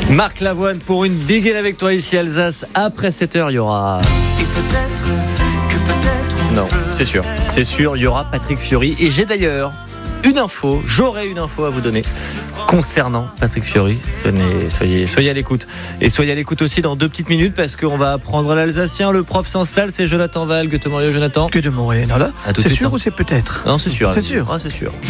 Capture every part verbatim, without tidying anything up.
Marc Lavoine pour une Big L avec toi ici Alsace. Après sept heures, il y aura... Et peut-être que peut-être... Non, c'est sûr. C'est sûr, il y aura Patrick Fiori. Et j'ai d'ailleurs une info, j'aurai une info à vous donner concernant Patrick Fiori. Venez, soyez, soyez à l'écoute. Et soyez à l'écoute aussi dans deux petites minutes parce qu'on va apprendre l'alsacien. Le prof s'installe, c'est Jonathan Val. Que te Mario, Jonathan. Que de Montréal, là. C'est sûr hein. ou c'est peut-être? Non, c'est sûr. C'est sûr. Ah, c'est sûr.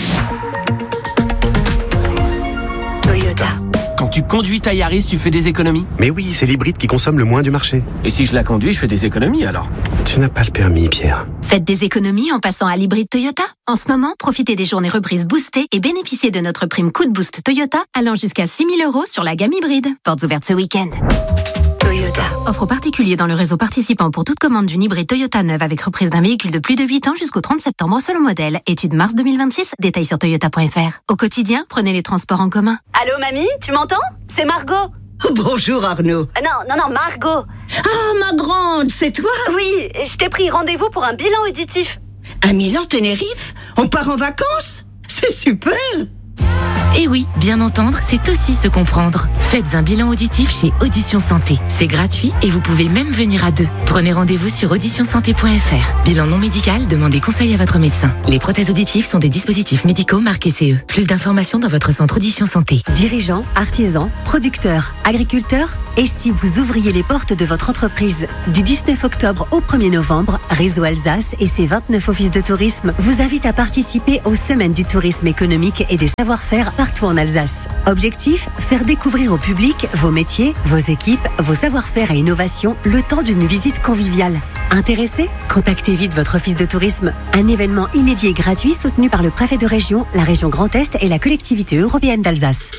Toyota. Quand tu conduis ta Yaris, tu fais des économies? Mais oui, c'est l'hybride qui consomme le moins du marché. Et si je la conduis, je fais des économies alors? Tu n'as pas le permis, Pierre. Faites des économies en passant à l'hybride Toyota. En ce moment, profitez des journées reprises boostées et bénéficiez de notre prime coup de boost Toyota allant jusqu'à six mille euros sur la gamme hybride. Portes ouvertes ce week-end. Toyota. Offre aux particuliers dans le réseau participant pour toute commande d'une hybride Toyota neuve avec reprise d'un véhicule de plus de huit ans jusqu'au trente septembre selon modèle. Étude mars deux mille vingt-six. Détails sur toyota point f r. Au quotidien, prenez les transports en commun. Allô mamie, tu m'entends? C'est Margot. Bonjour Arnaud. Euh, non, non, non, Margot. Ah, ma grande, c'est toi? Oui, je t'ai pris rendez-vous pour un bilan auditif. À Milan, Tenerife? On part en vacances? C'est super! Et oui, bien entendre, c'est aussi se comprendre. Faites un bilan auditif chez Audition Santé. C'est gratuit et vous pouvez même venir à deux. Prenez rendez-vous sur audition santé point f r. Bilan non médical, demandez conseil à votre médecin. Les prothèses auditives sont des dispositifs médicaux marqués C E. Plus d'informations dans votre centre Audition Santé. Dirigeants, artisans, producteurs, agriculteurs, et si vous ouvriez les portes de votre entreprise? Du dix-neuf octobre au premier novembre, Réseau Alsace et ses vingt-neuf offices de tourisme vous invitent à participer aux Semaines du tourisme économique et des savoir-faire partout en Alsace. Objectif, faire découvrir au public vos métiers, vos équipes, vos savoir-faire et innovations le temps d'une visite conviviale. Intéressé? Contactez vite votre office de tourisme. Un événement inédit et gratuit soutenu par le préfet de région, la région Grand Est et la collectivité européenne d'Alsace.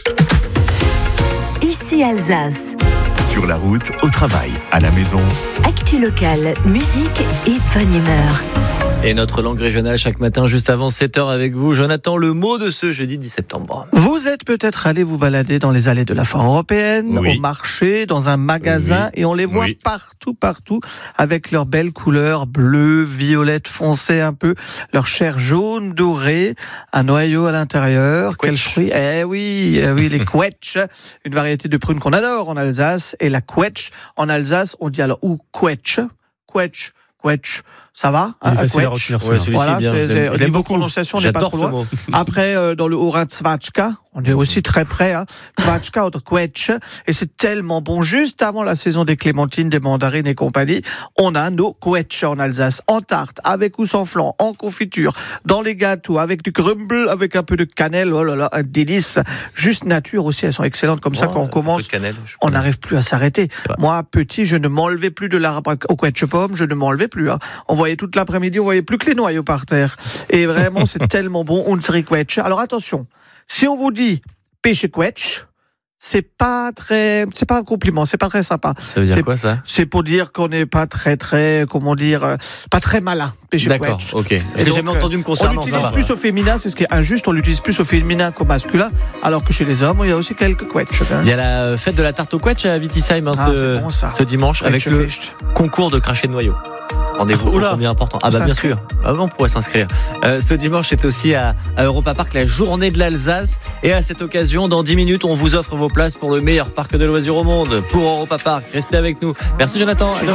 Ici Alsace. Sur la route, au travail, à la maison. Actu locale, musique et bonne humeur. Et notre langue régionale chaque matin juste avant sept heures avec vous. Jonathan, le mot de ce jeudi dix septembre. Vous êtes peut-être allé vous balader dans les allées de la foire européenne, oui. au marché, dans un magasin, oui. et on les voit oui. partout, partout, avec leurs belles couleurs bleues, violettes foncées un peu, leur chair jaune, dorée, un noyau à l'intérieur. Quel fruit? Eh oui, eh oui, les quetsch, une variété de prunes qu'on adore en Alsace. Et la quetsch, en Alsace, on dit alors ou quetsch, quetsch, quetsch. Ça va? Il est facile à retenir. Ouais, celui-ci, voilà, bien. C'est, c'est, c'est, niveau prononciation, on n'est pas trop loin. Après, euh, dans le Haut-Rhin, Zwatschka, on est aussi très près, hein. Zwatschka ou quetsch. Et c'est tellement bon. Juste avant la saison des clémentines, des mandarines et compagnie, on a nos quetsch en Alsace. En tarte, avec ou sans flan, en confiture, dans les gâteaux, avec du crumble, avec un peu de cannelle. Oh là là, un délice. Juste nature aussi, elles sont excellentes. Comme oh, ça, quand on commence, cannelle, on n'arrive plus à s'arrêter. Moi, petit, je ne m'enlevais plus de l'arbre au quetsch pomme, je ne m'enlevais plus, hein. On voyait toute l'après-midi, on voyait plus que les noyaux par terre. Et vraiment, c'est tellement bon. Unsere quetsch. Alors attention, si on vous dit pêche quetsch, c'est pas très, c'est pas un compliment, c'est pas très sympa. Ça veut dire c'est, quoi ça? C'est pour dire qu'on n'est pas très très, comment dire, euh, pas très malin. Pêche D'accord, quetsch. ok. J'ai donc, jamais entendu me concernant. On l'utilise plus va. au féminin, c'est ce qui est injuste. On l'utilise plus au féminin qu'au masculin, alors que chez les hommes, il y a aussi quelques quetsch. Hein. Il y a la fête de la tarte au quetsch à Wittisheim hein, ah, ce, bon, ça. ce dimanche avec le concours de cracher de noyaux. Rendez-vous bien important. Ah bah bien sûr. Ah bon, on pourrait s'inscrire. Euh, ce dimanche, c'est aussi à, à Europa Park, la journée de l'Alsace. Et à cette occasion, dans dix minutes, on vous offre vos places pour le meilleur parc de loisirs au monde, pour Europa Park. Restez avec nous. Merci Jonathan. À demain.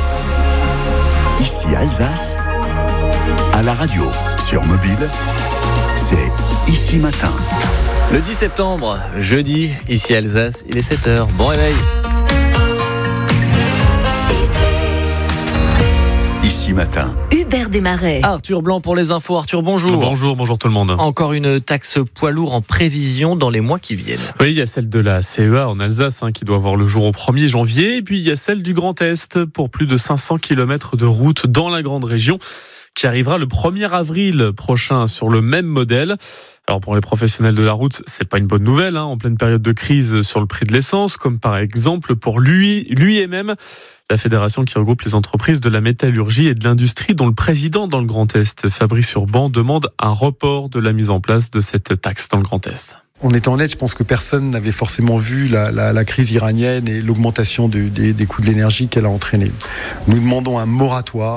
Ici Alsace, à la radio, sur mobile, c'est Ici Matin. Le dix septembre, jeudi, ici Alsace, il est sept heures. Bon réveil. Ici Matin. Hubert Desmarais. Arthur Blanc pour les infos. Arthur, bonjour. Bonjour, bonjour tout le monde. Encore une taxe poids lourd en prévision dans les mois qui viennent. Oui, il y a celle de la C E A en Alsace hein, qui doit avoir le jour au premier janvier. Et puis il y a celle du Grand Est pour plus de cinq cents kilomètres de route dans la grande région qui arrivera le premier avril prochain sur le même modèle. Alors pour les professionnels de la route, c'est pas une bonne nouvelle hein, en pleine période de crise sur le prix de l'essence, comme par exemple pour lui, lui et même la fédération qui regroupe les entreprises de la métallurgie et de l'industrie, dont le président dans le Grand Est, Fabrice Urban, demande un report de la mise en place de cette taxe dans le Grand Est. On est honnête, je pense que personne n'avait forcément vu la, la, la crise iranienne et l'augmentation de, des, des coûts de l'énergie qu'elle a entraîné. Nous demandons un moratoire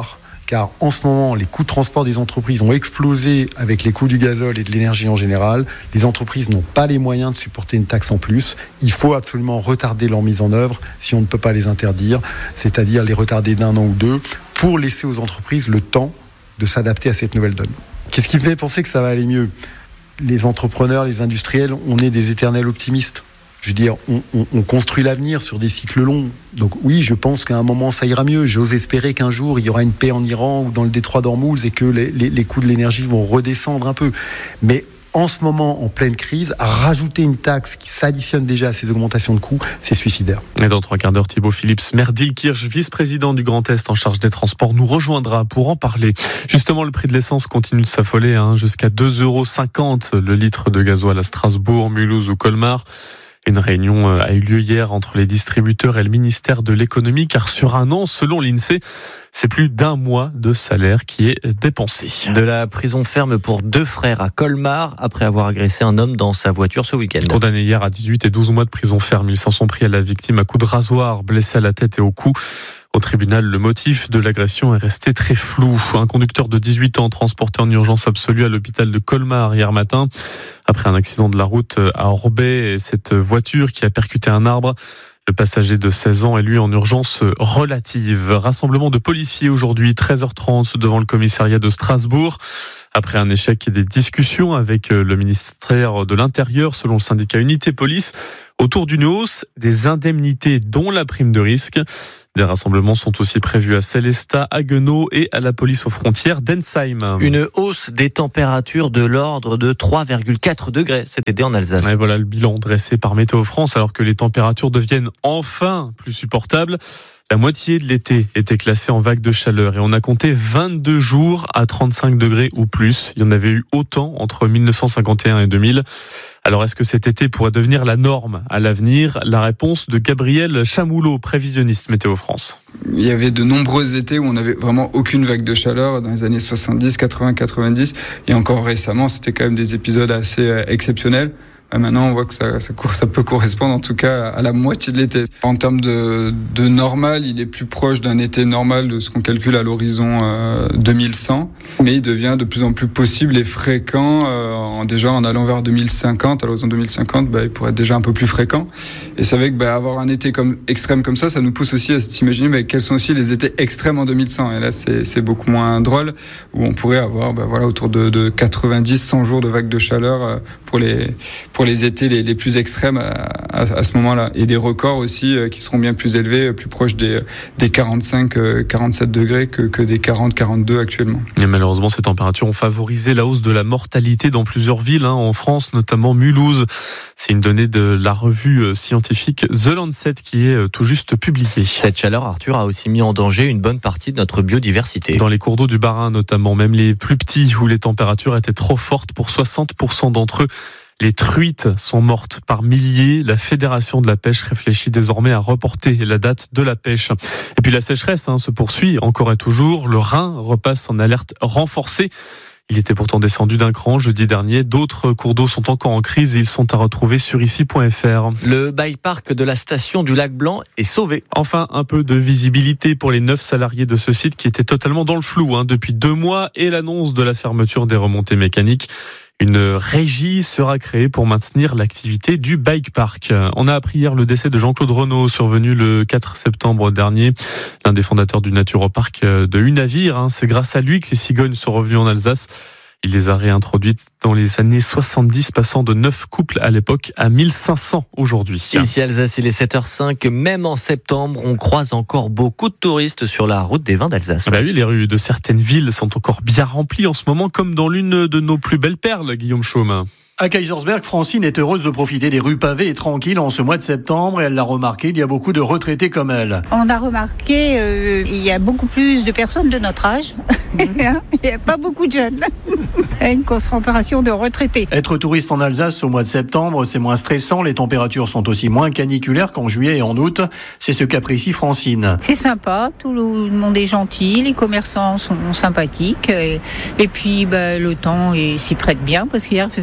car en ce moment, les coûts de transport des entreprises ont explosé avec les coûts du gazole et de l'énergie en général. Les entreprises n'ont pas les moyens de supporter une taxe en plus. Il faut absolument retarder leur mise en œuvre si on ne peut pas les interdire, c'est-à-dire les retarder d'un an ou deux pour laisser aux entreprises le temps de s'adapter à cette nouvelle donne. Qu'est-ce qui me fait penser que ça va aller mieux ? Les entrepreneurs, les industriels, on est des éternels optimistes. Je veux dire, on, on, on construit l'avenir sur des cycles longs. Donc oui, je pense qu'à un moment, ça ira mieux. J'ose espérer qu'un jour, il y aura une paix en Iran ou dans le détroit d'Ormuz et que les, les, les coûts de l'énergie vont redescendre un peu. Mais en ce moment, en pleine crise, rajouter une taxe qui s'additionne déjà à ces augmentations de coûts, c'est suicidaire. Et dans trois quarts d'heure, Thibaut Phillips, maire d'Ilkirch, vice-président du Grand Est en charge des transports, nous rejoindra pour en parler. Justement, le prix de l'essence continue de s'affoler, hein, jusqu'à deux euros cinquante le litre de gasoil à Strasbourg, Mulhouse ou Colmar. Une réunion a eu lieu hier entre les distributeurs et le ministère de l'économie, car sur un an, selon l'INSEE, c'est plus d'un mois de salaire qui est dépensé. De la prison ferme pour deux frères à Colmar, après avoir agressé un homme dans sa voiture ce week-end. Condamnés hier à dix-huit et douze mois de prison ferme, ils s'en sont pris à la victime à coups de rasoir, blessé à la tête et au cou. Au tribunal, le motif de l'agression est resté très flou. Un conducteur de dix-huit ans transporté en urgence absolue à l'hôpital de Colmar hier matin. Après un accident de la route à Orbey, et cette voiture qui a percuté un arbre. Le passager de seize ans est lui en urgence relative. Rassemblement de policiers aujourd'hui, treize heures trente devant le commissariat de Strasbourg. Après un échec et des discussions avec le ministère de l'Intérieur, selon le syndicat Unité Police, autour d'une hausse des indemnités, dont la prime de risque. Des rassemblements sont aussi prévus à Célestat, à Haguenau et à la police aux frontières d'Ensheim. Une hausse des températures de l'ordre de trois virgule quatre degrés cet été en Alsace. Et voilà le bilan dressé par Météo France, alors que les températures deviennent enfin plus supportables. La moitié de l'été était classée en vague de chaleur et on a compté vingt-deux jours à trente-cinq degrés ou plus. Il y en avait eu autant entre mille neuf cent cinquante et un et deux mille. Alors est-ce que cet été pourrait devenir la norme à l'avenir ? La réponse de Gabriel Chamoulot, prévisionniste Météo France. Il y avait de nombreux étés où on n'avait vraiment aucune vague de chaleur dans les années soixante-dix, quatre-vingts, quatre-vingt-dix. Et encore récemment, c'était quand même des épisodes assez exceptionnels. Maintenant, on voit que ça, ça, ça peut correspondre en tout cas à la moitié de l'été. En termes de, de normal, il est plus proche d'un été normal de ce qu'on calcule à l'horizon euh, deux mille cent. Mais il devient de plus en plus possible et fréquent. Euh, en, déjà, en allant vers deux mille cinquante, à l'horizon deux mille cinquante, bah, il pourrait être déjà un peu plus fréquent. Et c'est vrai que bah, avoir un été comme, extrême comme ça, ça nous pousse aussi à s'imaginer bah, quels sont aussi les étés extrêmes en deux mille cent. Et là, c'est, c'est beaucoup moins drôle, où on pourrait avoir bah, voilà, autour de, de quatre-vingt-dix à cent jours de vagues de chaleur euh, pour les... pour les étés les, les plus extrêmes à, à, à ce moment-là. Et des records aussi euh, qui seront bien plus élevés, plus proches des, des quarante-cinq à quarante-sept degrés que, que des quarante à quarante-deux actuellement. Et malheureusement, ces températures ont favorisé la hausse de la mortalité dans plusieurs villes, hein, en France, notamment Mulhouse. C'est une donnée de la revue scientifique The Lancet qui est tout juste publiée. Cette chaleur, Arthur, a aussi mis en danger une bonne partie de notre biodiversité. Dans les cours d'eau du Bas-Rhin notamment, même les plus petits où les températures étaient trop fortes pour soixante pour cent d'entre eux. Les truites sont mortes par milliers. La Fédération de la pêche réfléchit désormais à reporter la date de la pêche. Et puis la sécheresse hein, se poursuit encore et toujours. Le Rhin repasse en alerte renforcée. Il était pourtant descendu d'un cran jeudi dernier. D'autres cours d'eau sont encore en crise et ils sont à retrouver sur ici point f r. Le bike-park de la station du Lac Blanc est sauvé. Enfin, un peu de visibilité pour les neuf salariés de ce site qui étaient totalement dans le flou hein, depuis deux mois et l'annonce de la fermeture des remontées mécaniques. Une régie sera créée pour maintenir l'activité du bike park. On a appris hier le décès de Jean-Claude Renaud, survenu le quatre septembre dernier, l'un des fondateurs du Naturopark de Unavir. C'est grâce à lui que les cigognes sont revenues en Alsace. Il les a réintroduites dans les années soixante-dix, passant de neuf couples à l'époque à mille cinq cents aujourd'hui. Ici Alsace, il est sept heures cinq. Même en septembre, on croise encore beaucoup de touristes sur la route des vins d'Alsace. Bah oui, les rues de certaines villes sont encore bien remplies en ce moment, comme dans l'une de nos plus belles perles, Guillaume Chaume. À Kaysersberg, Francine est heureuse de profiter des rues pavées et tranquilles en ce mois de septembre. Et elle l'a remarqué, il y a beaucoup de retraités comme elle. On a remarqué, euh, il y a beaucoup plus de personnes de notre âge. Il n'y a pas beaucoup de jeunes. Il y a une concentration de retraités. Être touriste en Alsace au mois de septembre, c'est moins stressant. Les températures sont aussi moins caniculaires qu'en juillet et en août. C'est ce qu'apprécie Francine. C'est sympa, tout le monde est gentil, les commerçants sont sympathiques. Et, et puis bah, le temps il s'y prête bien parce qu'hier il faisait trop chaud.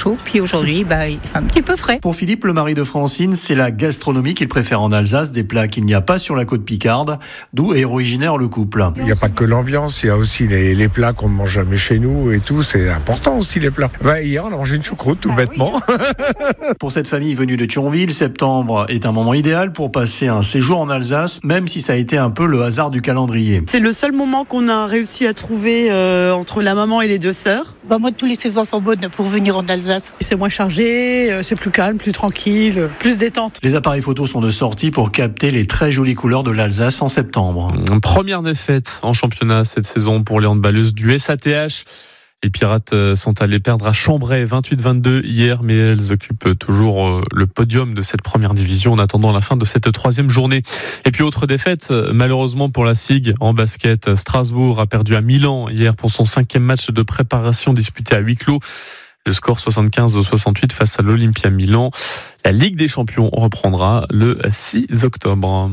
chaud. Puis aujourd'hui, bah, il fait un petit peu frais. Pour Philippe, le mari de Francine, c'est la gastronomie qu'il préfère en Alsace, des plats qu'il n'y a pas sur la côte picarde, d'où est originaire le couple. Il n'y a pas que l'ambiance, il y a aussi les, les plats qu'on ne mange jamais chez nous et tout, c'est important aussi les plats. Bah, hier, on a mangé une choucroute tout ah, bêtement. Oui. Pour cette famille venue de Thionville, septembre est un moment idéal pour passer un séjour en Alsace, même si ça a été un peu le hasard du calendrier. C'est le seul moment qu'on a réussi à trouver euh, entre la maman et les deux sœurs. Bah moi, tous les saisons sont bonnes pour venir en Alsace. C'est moins chargé, euh, c'est plus calme, plus tranquille, plus détente. Les appareils photos sont de sortie pour capter les très jolies couleurs de l'Alsace en septembre. Première défaite en championnat cette saison pour les handballeuses du S A T H. Les Pirates sont allés perdre à Chambray vingt-huit vingt-deux hier, mais elles occupent toujours le podium de cette première division en attendant la fin de cette troisième journée. Et puis autre défaite, malheureusement pour la S I G en basket, Strasbourg a perdu à Milan hier pour son cinquième match de préparation disputé à huis clos. Le score soixante-quinze à soixante-huit face à l'Olympia Milan. La Ligue des Champions reprendra le six octobre.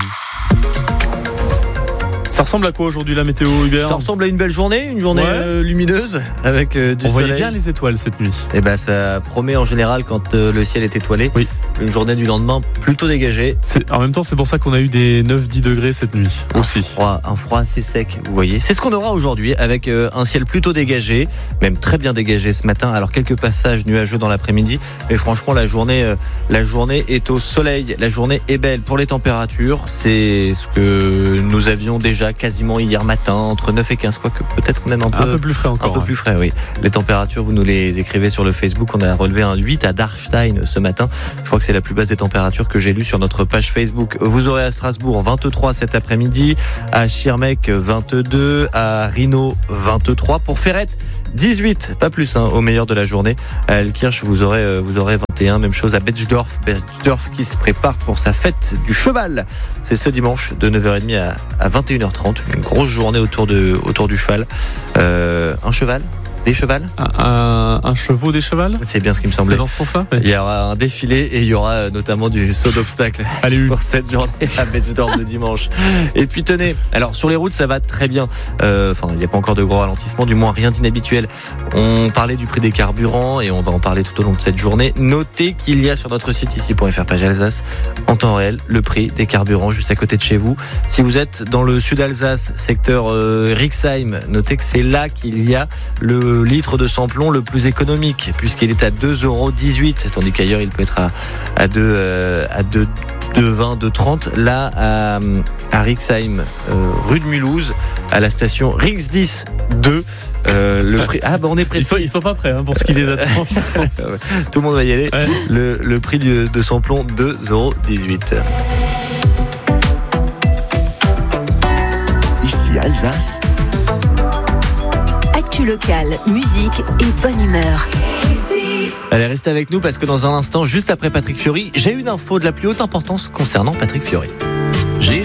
Ça ressemble à quoi aujourd'hui la météo, Hubert ? Ça ressemble à une belle journée, une journée ouais. euh, lumineuse avec euh, du On soleil. On voyait bien les étoiles cette nuit. Et ben ça promet en général quand euh, le ciel est étoilé. Oui. Une journée du lendemain plutôt dégagée. C'est, en même temps, c'est pour ça qu'on a eu des neuf dix degrés cette nuit un aussi. Froid, un froid assez sec, vous voyez. C'est ce qu'on aura aujourd'hui avec euh, un ciel plutôt dégagé, même très bien dégagé ce matin. Alors quelques passages nuageux dans l'après-midi, mais franchement la journée, euh, la journée est au soleil. La journée est belle pour les températures. C'est ce que nous avions déjà quasiment hier matin, entre neuf et quinze, quoique peut-être même un peu, un peu plus frais encore. Un peu ouais. plus frais, oui. Les températures, vous nous les écrivez sur le Facebook. On a relevé un huit à Darstein ce matin. Je crois que c'est la plus basse des températures que j'ai lues sur notre page Facebook. Vous aurez à Strasbourg vingt-trois cet après-midi, à Schirmeck vingt-deux, à Rhino vingt-trois, pour Ferrette dix-huit, pas plus, hein, au meilleur de la journée. À Elkirch, vous aurez, vous aurez vingt et un, même chose à Betzdorf. Betzdorf qui se prépare pour sa fête du cheval. C'est ce dimanche de neuf heures trente à, à vingt et une heures trente. Une grosse journée autour, de, autour du cheval. Euh, un cheval Des chevals un, un, un chevaux des chevals. C'est bien ce qui me semblait. C'est dans ce sens-là. Il y aura un défilé et il y aura notamment du saut d'obstacle Allez, pour cette journée à Betzdorf de dimanche. Et puis tenez, alors sur les routes ça va très bien. Euh, enfin, il n'y a pas encore de gros ralentissements, du moins rien d'inhabituel. On parlait du prix des carburants et on va en parler tout au long de cette journée. Notez qu'il y a sur notre site ici pour F R page Alsace en temps réel le prix des carburants juste à côté de chez vous. Si vous êtes dans le sud Alsace, secteur euh, Rixheim, notez que c'est là qu'il y a le litre de sans-plomb le plus économique puisqu'il est à deux euros dix-huit, tandis qu'ailleurs il peut être à, à deux, euh, à deux, deux vingt, deux trente. Là à, à Rixheim, euh, rue de Mulhouse, à la station Rix dix deux. Euh, le prix. Ah bah on est précis. Ils sont, ils sont pas prêts hein, pour ce qui les attend. Tout le monde va y aller. Ouais. Le, le prix de, de sans-plomb deux euros dix-huit. Ici Alsace. Actu locale, musique et bonne humeur. Allez, restez avec nous parce que dans un instant, juste après Patrick Fiori, j'ai une info de la plus haute importance concernant Patrick Fiori.